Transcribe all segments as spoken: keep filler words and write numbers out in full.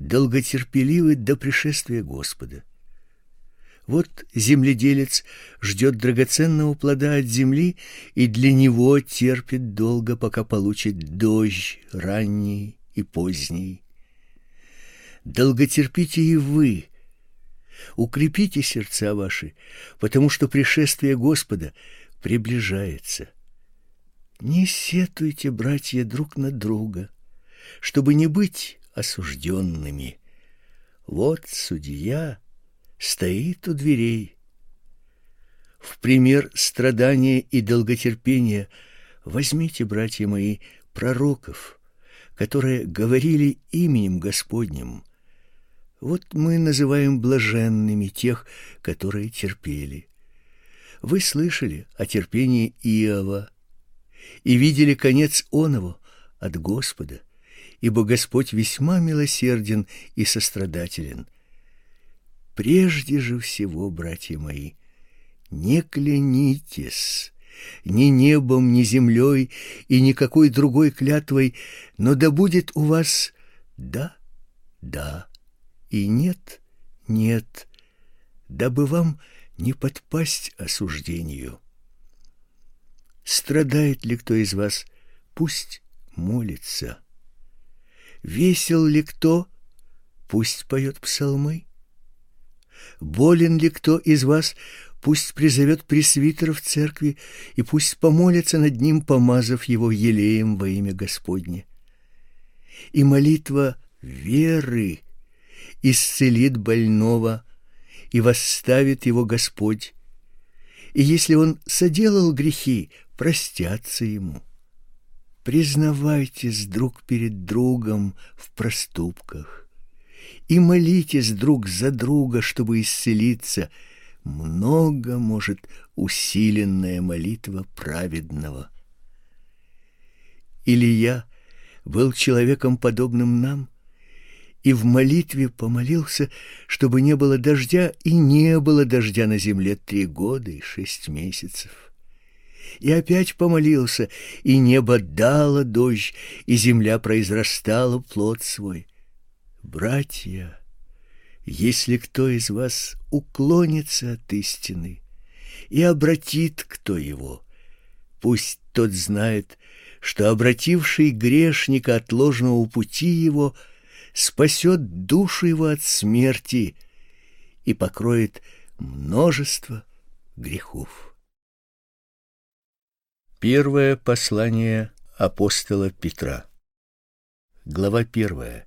долготерпеливы до пришествия Господа. Вот земледелец ждет драгоценного плода от земли и для него терпит долго, пока получит дождь ранний и поздний. Долготерпите и вы, укрепите сердца ваши, потому что пришествие Господа приближается. Не сетуйте, братья, друг на друга, чтобы не быть осужденными. Вот судья стоит у дверей. В пример страдания и долготерпения возьмите, братья мои, пророков, которые говорили именем Господним. Вот мы называем блаженными тех, которые терпели. Вы слышали о терпении Иова и видели конец оного от Господа, ибо Господь весьма милосерден и сострадателен. Прежде же всего, братья мои, не клянитесь ни небом, ни землей и никакой другой клятвой, но да будет у вас «да, да» и «нет, нет», дабы вам не подпасть осуждению. Страдает ли кто из вас, пусть молится. Весел ли кто, пусть поет псалмы. Болен ли кто из вас, пусть призовет пресвитера в церкви и пусть помолится над ним, помазав его елеем во имя Господне. И молитва веры исцелит больного и восставит его Господь. И если он соделал грехи, простятся ему. Признавайтесь друг перед другом в проступках и молитесь друг за друга, чтобы исцелиться. Много может усиленная молитва праведного. Илия был человеком, подобным нам, и в молитве помолился, чтобы не было дождя, и не было дождя на земле три года и шесть месяцев. И опять помолился, и небо дало дождь, и земля произрастала плод свой. Братья, если кто из вас уклонится от истины и обратит кто его, пусть тот знает, что обративший грешника от ложного пути его спасет душу его от смерти и покроет множество грехов. Первое послание апостола Петра. Глава первая.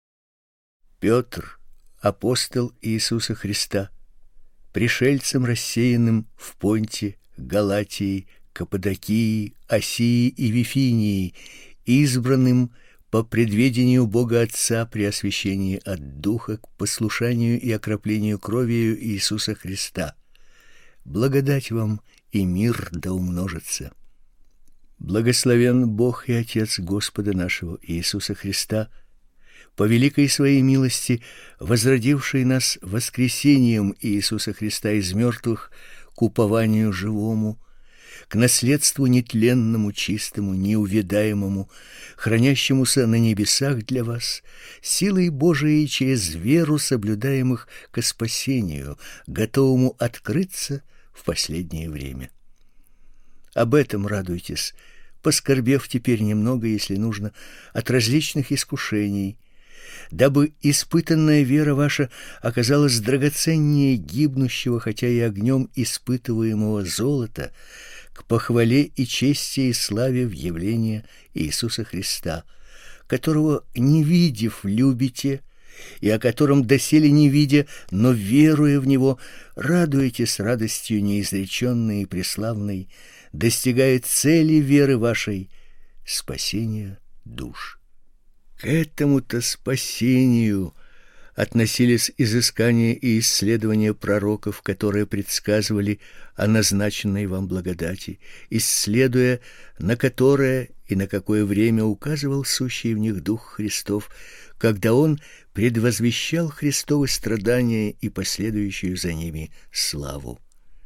Петр, апостол Иисуса Христа, пришельцем рассеянным в Понте, Галатии, Каппадокии, Асии и Вифинии, избранным по предведению Бога Отца при освящении от Духа к послушанию и окроплению кровью Иисуса Христа. Благодать вам и мир да умножится. Благословен Бог и Отец Господа нашего Иисуса Христа, по великой своей милости, возродивший нас воскресением Иисуса Христа из мертвых к упованию живому, к наследству нетленному, чистому, неувядаемому, хранящемуся на небесах для вас, силой Божией через веру соблюдаемых ко спасению, готовому открыться в последнее время. Об этом радуйтесь, поскорбев теперь немного, если нужно, от различных искушений, дабы испытанная вера ваша оказалась драгоценнее гибнущего, хотя и огнем испытываемого золота, к похвале и чести и славе в явлении Иисуса Христа, которого, не видев, любите, и о котором доселе не видя, но веруя в Него, радуетесь радостью неизреченной и преславной, достигает цели веры вашей — спасения душ. К этому-то спасению относились изыскания и исследования пророков, которые предсказывали о назначенной вам благодати, исследуя, на которое и на какое время указывал сущий в них Дух Христов, когда Он предвозвещал Христовы страдания и последующую за ними славу.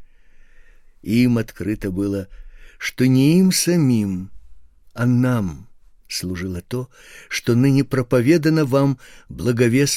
Им открыто было, что не им самим, а нам служило то, что ныне проповедано вам благовестно